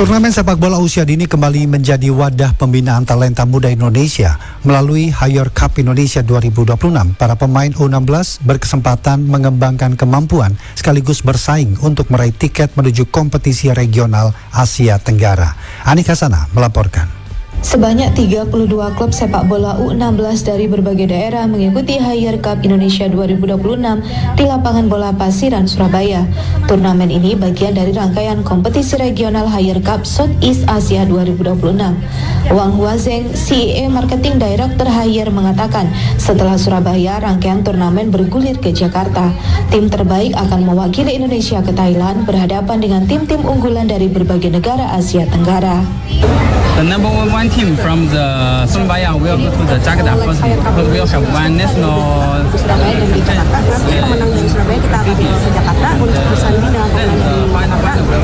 Turnamen sepak bola usia dini kembali menjadi wadah pembinaan talenta muda Indonesia. Melalui Hayor Cup Indonesia 2026, para pemain U16 berkesempatan mengembangkan kemampuan sekaligus bersaing untuk meraih tiket menuju kompetisi regional Asia Tenggara. Anik Hasanah melaporkan. Sebanyak 32 klub sepak bola U16 dari berbagai daerah mengikuti Hayor Cup Indonesia 2026 di lapangan bola Pasiran, Surabaya. Turnamen ini bagian dari rangkaian kompetisi regional Hayor Cup Southeast Asia 2026. Wang Huazeng, CEO Marketing Director Hayor mengatakan, setelah Surabaya, rangkaian turnamen bergulir ke Jakarta. Tim terbaik akan mewakili Indonesia ke Thailand berhadapan dengan tim-tim unggulan dari berbagai negara Asia Tenggara. The number one team from the Surabaya will go to the Jakarta first. We will have one national. Surabaya dan di Jakarta, nanti pemenang dari Surabaya kita akan ke Jakarta untuk bersanding dengan pemenang dari Jakarta.